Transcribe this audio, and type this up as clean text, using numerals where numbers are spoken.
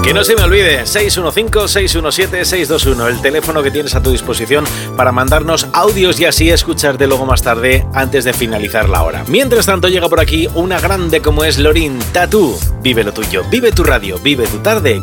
Que no se me olvide, 615-617-621, el teléfono que tienes a tu disposición para mandarnos audios y así escucharte luego más tarde antes de finalizar la hora. Mientras tanto llega por aquí una grande como es Lorin Tatu. Vive lo tuyo, vive tu radio, vive tu tarde